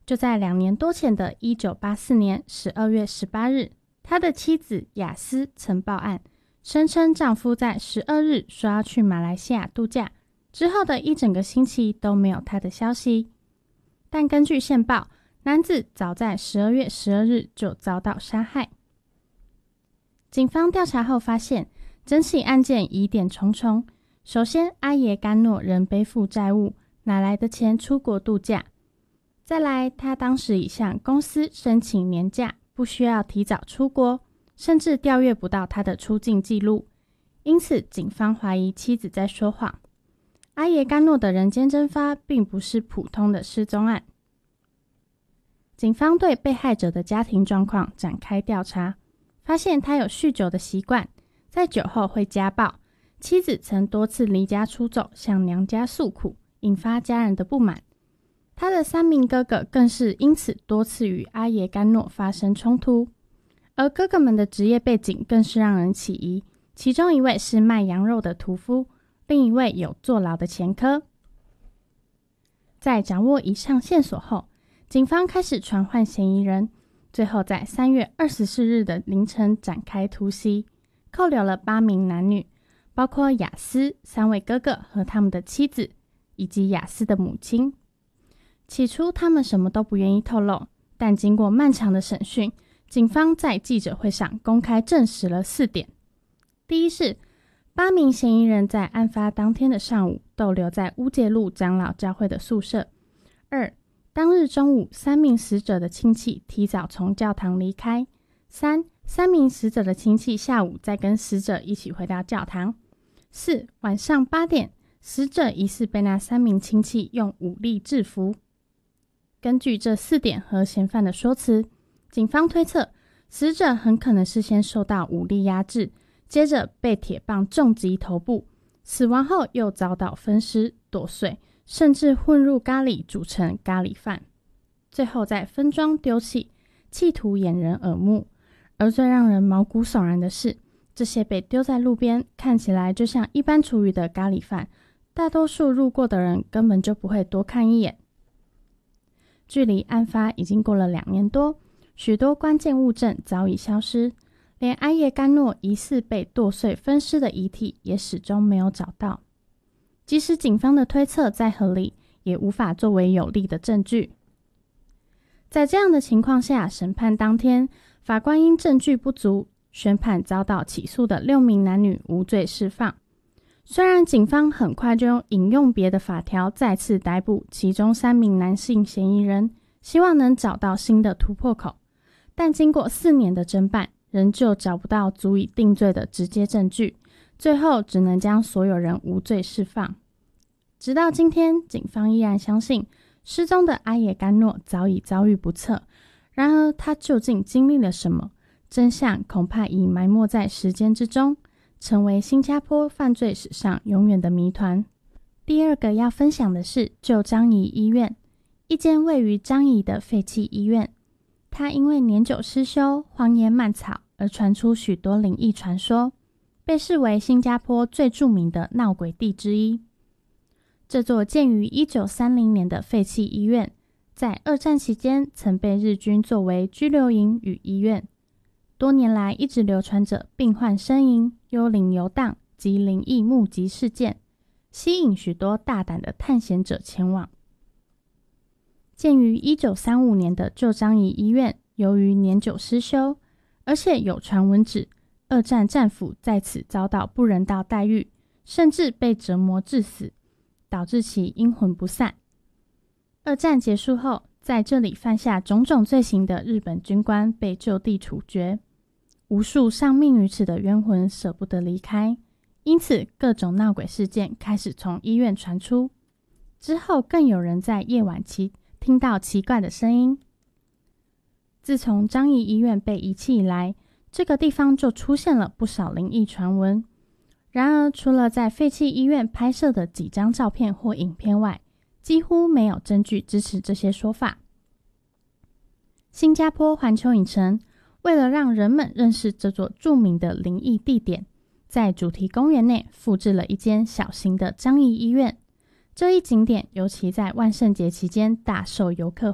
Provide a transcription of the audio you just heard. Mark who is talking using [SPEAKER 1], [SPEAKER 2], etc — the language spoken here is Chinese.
[SPEAKER 1] 就在2年多前的1984年12月18日，他的妻子雅斯曾报案，声称丈夫在12日说要去马来西亚度假，之后的一整个星期都没有他的消息。但根据线报，男子早在12月12日就遭到杀害。警方调查后发现，整起案件疑点重重。首先，阿耶甘诺仍背负债务，哪来的钱出国度假？再来，他当时已向公司申请年假，不需要提早出国，甚至调阅不到他的出境记录，因此警方怀疑妻子在说谎。阿耶甘诺的人间蒸发并不是普通的失踪案。警方对被害者的家庭状况展开调查，发现他有酗酒的习惯，在酒后会家暴，妻子曾多次离家出走，向娘家诉苦，引发家人的不满。他的3名哥哥更是因此多次与阿耶甘诺发生冲突，而哥哥们的职业背景更是让人起疑，其中一位是卖羊肉的屠夫，另一位有坐牢的前科。在掌握以上线索后，警方开始传唤嫌疑人，最后在3月24日的凌晨展开突袭，扣留了8名男女，包括雅斯、3位哥哥和他们的妻子，以及雅斯的母亲。起初他们什么都不愿意透露，但经过漫长的审讯，警方在记者会上公开证实了4点。第一是8名嫌疑人在案发当天的上午逗留在乌节路长老教会的宿舍。2、当日中午3名死者的亲戚提早从教堂离开。3名死者的亲戚下午再跟死者一起回到教堂。4、晚上8点，死者疑似被那3名亲戚用武力制服。根据这4点和嫌犯的说辞，警方推测死者很可能是先受到武力压制，接着被铁棒重击头部，死亡后又遭到分尸剁碎，甚至混入咖喱煮成咖喱饭，最后再分装丢弃，企图掩人耳目。而最让人毛骨悚然的是，这些被丢在路边看起来就像一般厨余的咖喱饭，大多数路过的人根本就不会多看一眼。距离案发已经过了2年多，许多关键物证早已消失，连阿耶甘诺疑似被剁碎分尸的遗体也始终没有找到。即使警方的推测再合理，也无法作为有力的证据。在这样的情况下，审判当天，法官因证据不足，宣判遭到起诉的6名男女无罪释放。虽然警方很快就引用别的法条再次逮捕其中3名男性嫌疑人，希望能找到新的突破口，但经过4年的侦办，仍旧找不到足以定罪的直接证据，最后只能将所有人无罪释放。直到今天，警方依然相信失踪的阿耶甘诺早已遭遇不测，然而他究竟经历了什么？真相恐怕已埋没在时间之中，成为新加坡犯罪史上永远的谜团。第2个要分享的是旧樟宜医院，一间位于樟宜的废弃医院。它因为年久失修、荒烟蔓草而传出许多灵异传说，被视为新加坡最著名的闹鬼地之一。这座建于1930年的废弃医院，在2战期间曾被日军作为拘留营与医院，多年来一直流传着病患呻吟、幽灵游荡及灵异目击事件，吸引许多大胆的探险者前往。建于1935年的旧樟宜医院，由于年久失修，而且有传闻指2战战俘在此遭到不人道待遇，甚至被折磨致死，导致其阴魂不散。2战结束后，在这里犯下种种罪行的日本军官被就地处决，无数丧命于此的冤魂舍不得离开，因此各种闹鬼事件开始从医院传出。之后更有人在夜晚听到奇怪的声音。自从樟宜医院被遗弃以来，这个地方就出现了不少灵异传闻。然而，除了在废弃医院拍摄的几张照片或影片外，几乎没有证据支持这些说法。新加坡环球影城为了让人们认识这座著名的灵异地点，在主题公园内复制了一间小型的樟宜医院。这一景点尤其在万圣节期间大受游客